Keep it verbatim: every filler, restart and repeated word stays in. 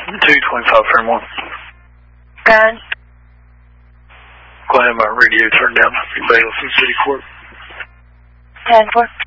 two twenty-five Fairmont. Gun. Go ahead, my radio turned down. Bailiff in City Court. ten four.